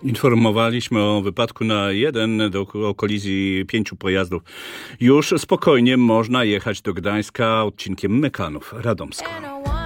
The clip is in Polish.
Informowaliśmy o wypadku na o kolizji 5 pojazdów. Już spokojnie można jechać do Gdańska odcinkiem Mekanów Radomsko.